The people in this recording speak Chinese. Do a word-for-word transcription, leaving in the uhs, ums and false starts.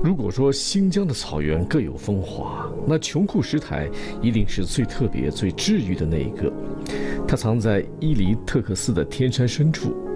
如果说新疆的草原各有风华，那琼库什台一定是最特别、最治愈的那一个。它藏在伊犁特克斯的天山深处，